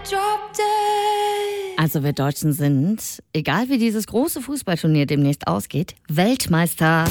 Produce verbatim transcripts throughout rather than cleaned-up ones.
Also wir Deutschen sind, egal wie dieses große Fußballturnier demnächst ausgeht, Weltmeister.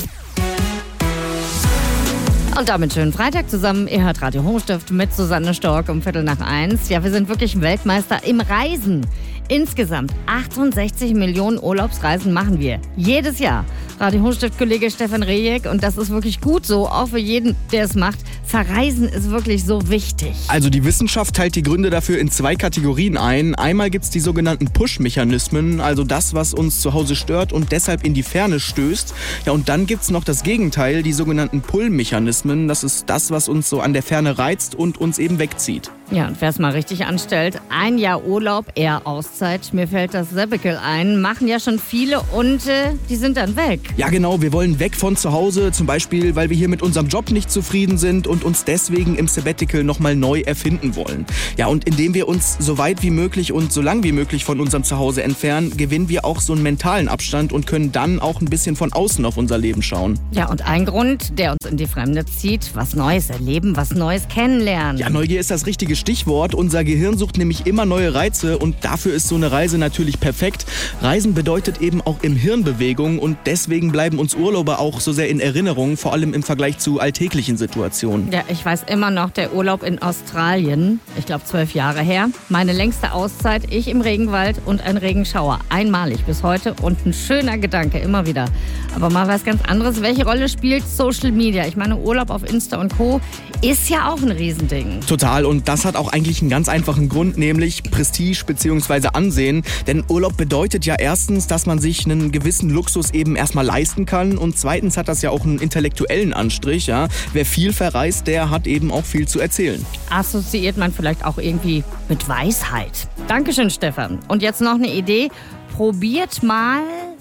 Und damit schönen Freitag zusammen. Ihr hört Radio Hochstift mit Susanne Stork um Viertel nach eins. Ja, wir sind wirklich Weltmeister im Reisen. Insgesamt achtundsechzig Millionen Urlaubsreisen machen wir. Jedes Jahr. Radio Hochstift-Kollege Stefan Rejek. Und das ist wirklich gut so, auch für jeden, der es macht. Verreisen ist wirklich so wichtig. Also die Wissenschaft teilt die Gründe dafür in zwei Kategorien ein. Einmal gibt es die sogenannten Push-Mechanismen, also das, was uns zu Hause stört und deshalb in die Ferne stößt. Ja, und dann gibt es noch das Gegenteil, die sogenannten Pull-Mechanismen. Das ist das, was uns so an der Ferne reizt und uns eben wegzieht. Ja, und wer es mal richtig anstellt, ein Jahr Urlaub, eher Auszeit, mir fällt das Sabbatical ein, machen ja schon viele und äh, die sind dann weg. Ja genau, wir wollen weg von zu Hause, zum Beispiel, weil wir hier mit unserem Job nicht zufrieden sind und uns deswegen im Sabbatical nochmal neu erfinden wollen. Ja, und indem wir uns so weit wie möglich und so lang wie möglich von unserem Zuhause entfernen, gewinnen wir auch so einen mentalen Abstand und können dann auch ein bisschen von außen auf unser Leben schauen. Ja, und ein Grund, der uns in die Fremde zieht, was Neues erleben, was Neues kennenlernen. Ja, Neugier ist das richtige Stichwort. Unser Gehirn sucht nämlich immer neue Reize und dafür ist so eine Reise natürlich perfekt. Reisen bedeutet eben auch im Hirn Bewegung und deswegen bleiben uns Urlaube auch so sehr in Erinnerung, vor allem im Vergleich zu alltäglichen Situationen. Ja, ich weiß immer noch, der Urlaub in Australien, ich glaube zwölf Jahre her, meine längste Auszeit, ich im Regenwald und ein Regenschauer. Einmalig bis heute und ein schöner Gedanke, immer wieder. Aber mal was ganz anderes, welche Rolle spielt Social Media? Ich meine, Urlaub auf Insta und Co. ist ja auch ein Riesending. Total, und das hat auch eigentlich einen ganz einfachen Grund, nämlich Prestige bzw. Ansehen. Denn Urlaub bedeutet ja erstens, dass man sich einen gewissen Luxus eben erstmal leisten kann und zweitens hat das ja auch einen intellektuellen Anstrich. Ja? Wer viel verreist, der hat eben auch viel zu erzählen. Assoziiert man vielleicht auch irgendwie mit Weisheit. Dankeschön, Stefan. Und jetzt noch eine Idee. Probiert mal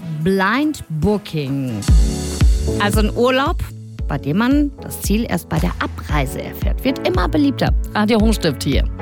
Blind Booking. Also ein Urlaub, bei dem man das Ziel erst bei der Abreise erfährt. Wird immer beliebter. Radio Hochstift hier.